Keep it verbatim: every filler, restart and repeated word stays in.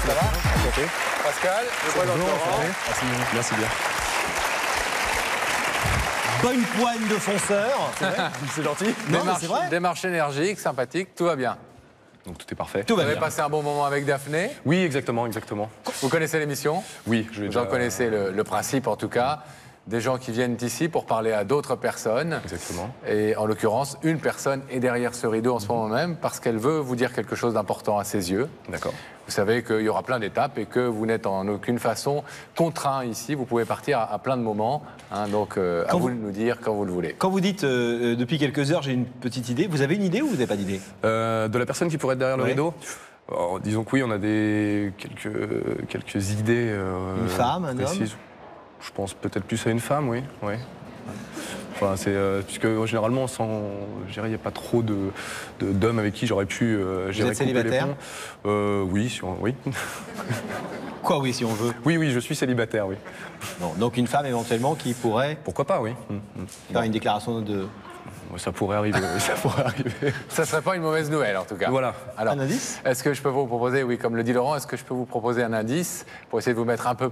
Ça va? Pascal, je vois dans le Laurent. Merci bien. Bonne poigne de fonceur. C'est vrai? C'est gentil. Non, mais Démarche, c'est vrai. démarche énergique, sympathique, tout va bien. Donc tout est parfait. Tout Vous va avez bien. passé un bon moment avec Daphné. Oui, exactement, exactement. Vous connaissez l'émission? Oui, je l'ai Vous en déjà- connaissez le, le principe en tout cas. Des gens qui viennent ici pour parler à d'autres personnes. Exactement. Et en l'occurrence, une personne est derrière ce rideau en ce moment même parce qu'elle veut vous dire quelque chose d'important à ses yeux. D'accord. Vous savez qu'il y aura plein d'étapes et que vous n'êtes en aucune façon contraint ici. Vous pouvez partir à, à plein de moments. Hein, donc, euh, à Quand vous vous- de nous dire quand vous le voulez. Quand vous dites euh, euh, depuis quelques heures, j'ai une petite idée, vous avez une idée ou vous n'avez pas d'idée? Euh, de la personne qui pourrait être derrière le Ouais. rideau. Alors, disons que oui, on a des quelques quelques idées. euh, Une femme, un précises. homme? Je pense peut-être plus à une femme, oui. oui. Enfin, c'est euh, puisque généralement, sans, je dirais, il n'y a pas trop de de- d'hommes avec qui j'aurais pu euh, gérer êtes couper les célibataire? ponts. Euh, Oui, si on- oui. Quoi, oui, si on veut. oui, oui, je suis célibataire, oui. Non, donc une femme éventuellement qui pourrait Pourquoi pas, oui. Mm, mm. faire une déclaration de... Ça pourrait arriver, oui, ça pourrait arriver. Ça ne serait pas une mauvaise nouvelle en tout cas. Voilà. Alors, Un indice? est-ce que je peux vous proposer, oui, comme le dit Laurent, est-ce que je peux vous proposer un indice pour essayer de vous mettre un peu